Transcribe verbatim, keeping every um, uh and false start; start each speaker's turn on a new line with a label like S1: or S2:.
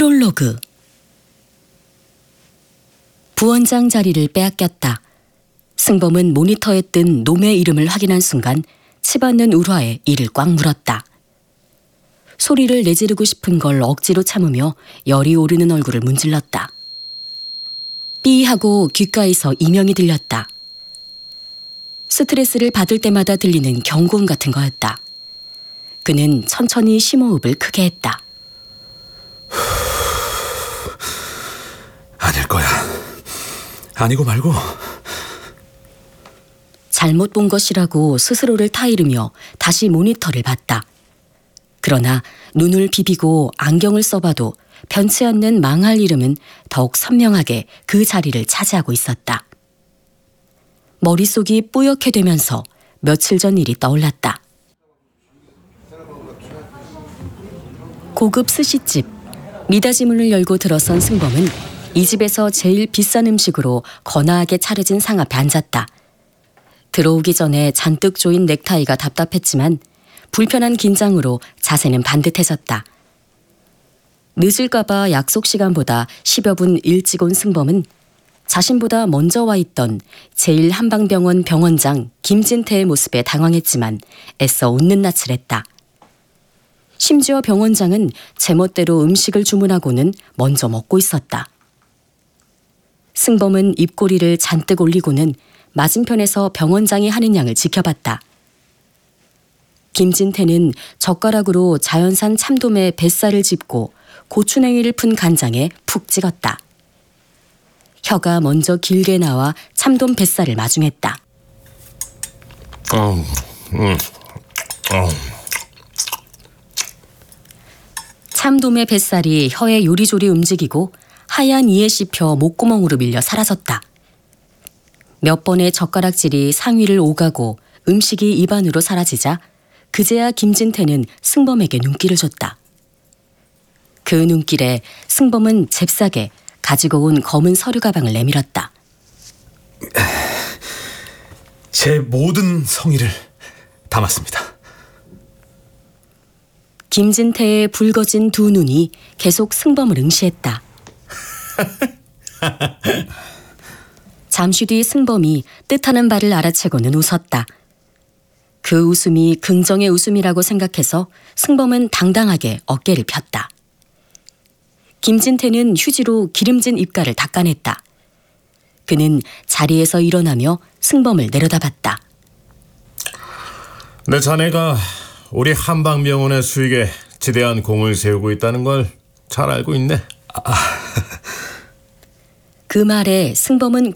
S1: 프롤로그. 부원장 자리를 빼앗겼다. 승범은 모니터에 뜬 놈의 이름을 확인한 순간 치받는 울화에 이를 꽉 물었다. 소리를 내지르고 싶은 걸 억지로 참으며 열이 오르는 얼굴을 문질렀다. 삐 하고 귓가에서 이명이 들렸다. 스트레스를 받을 때마다 들리는 경고음 같은 거였다. 그는 천천히 심호흡을 크게 했다.
S2: 아닐 거야. 아니고 말고.
S1: 잘못 본 것이라고 스스로를 타이르며 다시 모니터를 봤다. 그러나 눈을 비비고 안경을 써봐도 변치 않는 망할 이름은 더욱 선명하게 그 자리를 차지하고 있었다. 머릿속이 뿌옇게 되면서 며칠 전 일이 떠올랐다. 고급 스시집. 미닫이 문을 열고 들어선 승범은 이 집에서 제일 비싼 음식으로 거나하게 차려진 상 앞에 앉았다. 들어오기 전에 잔뜩 조인 넥타이가 답답했지만 불편한 긴장으로 자세는 반듯해졌다. 늦을까봐 약속 시간보다 십여 분 일찍 온 승범은 자신보다 먼저 와 있던 제일한방병원 병원장 김진태의 모습에 당황했지만 애써 웃는 낯을 했다. 심지어 병원장은 제멋대로 음식을 주문하고는 먼저 먹고 있었다. 승범은 입꼬리를 잔뜩 올리고는 맞은편에서 병원장이 하는 양을 지켜봤다. 김진태는 젓가락으로 자연산 참돔의 뱃살을 짚고 고추냉이를 푼 간장에 푹 찍었다. 혀가 먼저 길게 나와 참돔 뱃살을 마중했다.
S2: 어, 음, 어.
S1: 참돔의 뱃살이 혀에 요리조리 움직이고 하얀 이에 씹혀 목구멍으로 밀려 사라졌다. 몇 번의 젓가락질이 상위를 오가고 음식이 입안으로 사라지자 그제야 김진태는 승범에게 눈길을 줬다. 그 눈길에 승범은 잽싸게 가지고 온 검은 서류 가방을 내밀었다.
S2: 제 모든 성의를 담았습니다.
S1: 김진태의 붉어진 두 눈이 계속 승범을 응시했다. 잠시 뒤 승범이 뜻하는 바를 알아채고는 웃었다. 그 웃음이 긍정의 웃음이라고 생각해서 승범은 당당하게 어깨를 폈다. 김진태는 휴지로 기름진 입가를 닦아냈다. 그는 자리에서 일어나며 승범을 내려다봤다.
S2: 내 자네가 우리 한방병원의 수익에 지대한 공을 세우고 있다는 걸 잘 알고 있네.
S1: 그 말에 승범은